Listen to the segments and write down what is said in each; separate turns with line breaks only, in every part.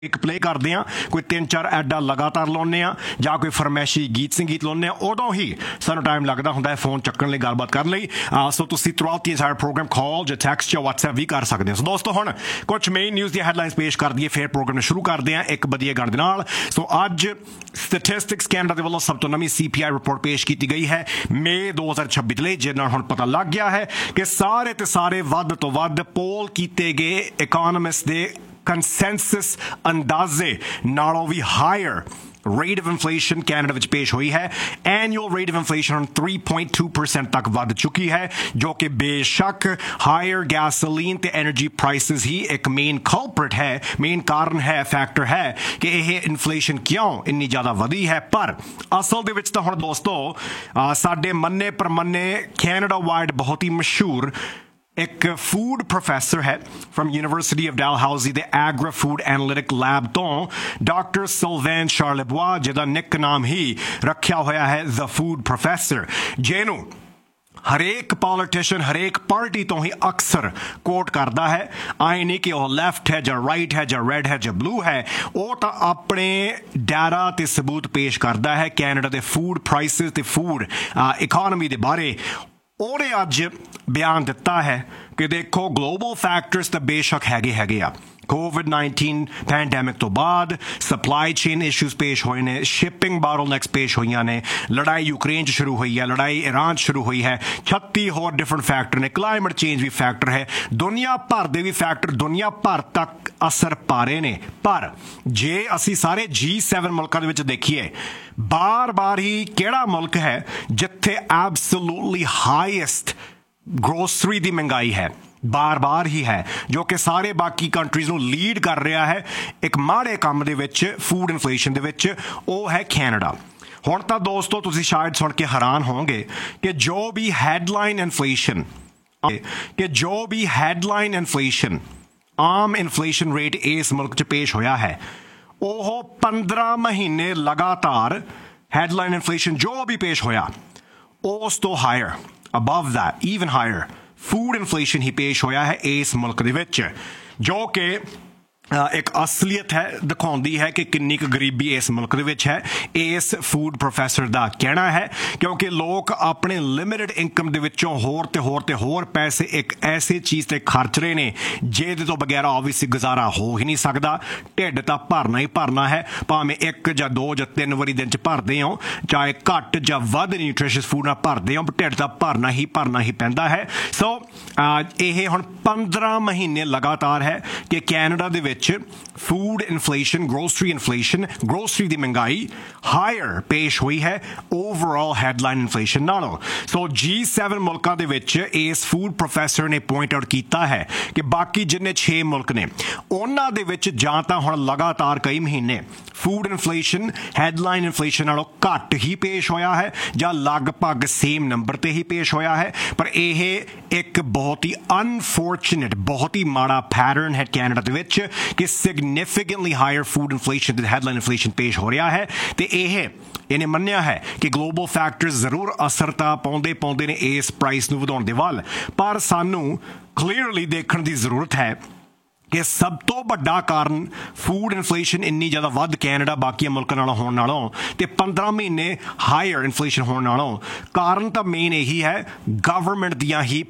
एक प्ले करते हैं, कोई 3-4 ऐडा लगातार लाने या कोई फरमैशी गीत संगीत लाने उदों ही सानू टाइम लगता होंगे फोन चक्कन लई गलबात करने लई। सो तुसीं throughout the entire programme call या टैक्सट या व्हाट्सएप भी कर सकते हैं। सो दोस्तों हुण कुछ मेन न्यूज़ दी हैडलाइंस पेश कर दईए, फिर प्रोग्राम में शुरू करते हैं एक वधिया गाने दे नाल। सो अज स्टैटिस्टिक्स कैनेडा दे वल्लों सब तो नवीं CPI रिपोर्ट पेश की गई है मई 2026 दे लई, जिस नाल हुण पता लग गया है कि सारे ते सारे वध तो वध पोल कीते गए इकोनॉमिस्ट दे कंसेंसस अंदाजे नालों भी higher rate of inflation Canada विच पेश हुई है। एनुअल रेट ऑफ इन्फ्लेशन 3.2% तक वध चुकी है, जो कि बेशक हायर गैसोलीन ते एनर्जी प्राइसेस ही एक मेन कल्प्रिट है, मेन कारण है, फैक्टर है कि यह इन्फ्लेशन क्यों इन्नी ज़्यादा वधी है। पर असल दे विच तां हुण दोस्तों साडे मन्ने परमन्ने कैनेडा वाइड बहुत ही मशहूर एक फूड प्रोफैसर है from university of Dalhousie they एग्रा food analytic lab तो डॉक्टर सिल्वैन शार्लेबुआ, जिहदा निक नाम ही रखा होया है द फूड प्रोफैसर, जेनू हरेक पॉलिटिशियन हरेक पार्टी तो ही अक्सर कोट करता है। आई नहीं कि वह लैफ्ट है या राइट है या रेड है या ब्लू है, वो तो अपने डाटा ते सबूत पेश करता है कैनेडा के फूड प्राइसेस ते फूड इकोनॉमी के बारे। ਉਹਨੇ ਅੱਜ ਬਿਆਨ ਦਿੱਤਾ ਹੈ ਕਿ ਦੇਖੋ ਗਲੋਬਲ ਫੈਕਟਰਸ ਤਾਂ ਬੇਸ਼ੱਕ ਹੈਗੇ ਆ। COVID-19 ਪੈਂਡੈਮਿਕ ਤੋਂ ਬਾਅਦ ਸਪਲਾਈ ਚੇਨ ਇਸ਼ੂਜ਼ ਪੇਸ਼ ਹੋਏ ਨੇ, ਸ਼ਿਪਿੰਗ ਬਾਟਲਨੈਕਸ ਪੇਸ਼ ਹੋਈਆਂ ਨੇ, ਲੜਾਈ ਯੂਕਰੇਨ 'ਚ ਸ਼ੁਰੂ ਹੋਈ ਹੈ, ਲੜਾਈ ਈਰਾਨ 'ਚ ਸ਼ੁਰੂ ਹੋਈ ਹੈ, 36 ਹੋਰ ਡਿਫਰੈਂਟ ਫੈਕਟਰ ਨੇ, ਕਲਾਈਮੇਟ ਚੇਂਜ ਵੀ ਫੈਕਟਰ ਹੈ, ਦੁਨੀਆ ਭਰ ਦੇ ਵੀ ਫੈਕਟਰ ਦੁਨੀਆ ਭਰ ਤੱਕ ਅਸਰ ਪਾ ਰਹੇ ਨੇ। ਪਰ ਜੇ ਅਸੀਂ ਸਾਰੇ G7 ਮੁਲਕਾਂ ਦੇ ਵਿੱਚ ਦੇਖੀਏ, ਬਾਰ-ਬਾਰ ਹੀ ਕਿਹੜਾ ਮੁਲਕ ਹੈ ਜਿੱਥੇ ਐਬਸੋਲੂਟਲੀ ਹਾਈਐਸਟ ग्रोसरी की महंगाई है, बार बार ही है, जो कि सारे बाकी कंट्रीज़ ਨੂੰ लीड कर रहा है एक माड़े काम दे विच फूड इन्फ्लेशन दे विच, ਉਹ है कैनेडा। हुण तां दोस्तों तुसीं शायद सुन के हैरान होंगे कि जो भी हेडलाइन इन्फ्लेशन आम इन्फ्लेशन रेट इस मुल्क च पेश होया है, ਉਹ 15 महीने लगातार हेडलाइन इन्फ्लेशन जो भी पेश होया उस तो higher above that, even higher food inflation ही पेश होया है इस मुल्क दे विच, जो कि एक असलियत है, दिखाती है कि किन्नी क गरीबी इस मुल्क दे विच है। इस फूड प्रोफैसर का कहना है क्योंकि लोग अपने लिमिटेड इनकम दे विचों होर पैसे एक ऐसी चीज़ ते खर्च रहे ने जिहदे तो बगैर ऑब्वियसली गुजारा हो ही नहीं सकता। ढिड तां भरना ही भरना है, भावें 1 या 2 या 3 वारी दिन च भरदे हो, चाहे घट या वध न्यूट्रिशियस फूड नाल भरदे हो, ढिड तां भरना ही पैंदा है। सो यह हुण 15 महीने लगातार है कि Canada they which food inflation grocery की महंगाई हायर पेश हुई है ओवरऑल हेडलाइन इन्फ्लेशन नालों। सो G7 मुल्कों के विच इस फूड प्रोफैसर ने पॉइंट आउट किया है कि बाकी जिन्ने 6 मुल्क ने उन्हां दे विच जां तां हुण लगातार कई महीने फूड इन्फ्लेशन हेडलाइन इन्फ्लेशन नालों घट ही पेश होया है या लगभग सेम नंबर ते ही पेश होया है। पर यह एक बहुत ही अनफॉर्चुनेट बहुत ही माड़ा पैटर्न है कैनेडा दे विच कि सिग्निफिकेंटली हायर फूड इन्फ्लेशन ते हेडलाइन इन्फ्लेशन पेश हो रहा है। तो इन्हें मन्निया है कि ग्लोबल फैक्टर्स जरूर असर तां पाउंदे ने इस प्राइस नूं वधाउण दे वल, पर सानू क्लीयरली देखण दी जरूरत है कि सब तो बड़ा कारण फूड इन्फ्लेशन इन्नी ज़्यादा वध कैनेडा बाकी मुल्कों नालों होने नालों ते 15 महीने हायर इन्फ्लेशन होने नालों कारण तो मेन यही है गवर्नमेंट दियां ही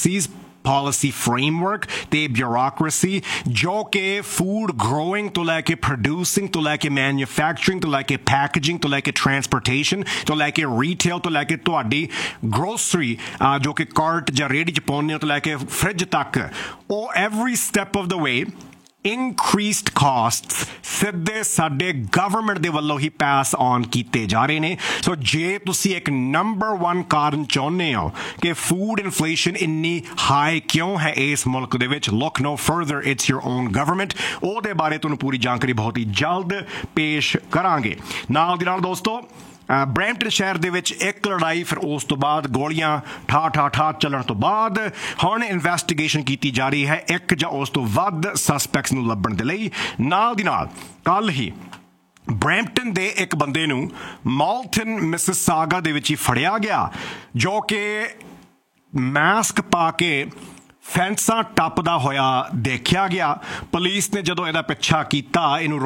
पॉलिसी फ्रेमवर्क ते ब्यूरोक्रेसी, जो कि फूड ग्रोइंग तो लैके प्रोड्यूसिंग तो लैके मैन्युफैक्चरिंग तो लैके पैकेजिंग तो लैके ट्रांसपोर्टेशन तो लैके रिटेल तो लैके तुहाडी ग्रोसरी जो कि कार्ट या रेहड़ी च पाउने तो लैके फ्रिज तक, ओ every step of the way increased costs सिद्धे साडे गवर्नमेंट दे वल्लों ही पास ऑन कीते जा रहे ने। सो जे तुसी एक नंबर 1 कारण चाहुंदे हो कि फूड इन्फ्लेशन इन्नी हाई क्यों है इस मुल्क दे विच, look no further, it's your own government. ओहदे बारे तुहानूं पूरी जानकारी बहुत ही जल्द पेश करांगे। नाल दी नाल दोस्तों ब्रैम्पटन शहर दे विच एक लड़ाई, फिर उस तो बाद गोलियां ठा चलण तो बाद हुण इन्वेस्टिगेशन की जा रही है एक या उस तो वध सस्पैक्ट्स नूं लभण दे लई। नाल दी नाल कल ही ब्रैम्पटन दे एक बंदे नूं मॉल्टन मिसिसागा दे विच ही फड़िया गया, जो कि मास्क पा के ਫੈਂਸਾਂ ਟੱਪਦਾ ਹੋਇਆ ਦੇਖਿਆ ਗਿਆ। ਪੁਲਿਸ ਨੇ ਜਦੋਂ ਇਹਦਾ ਪਿੱਛਾ ਕੀਤਾ, ਇਹਨੂੰ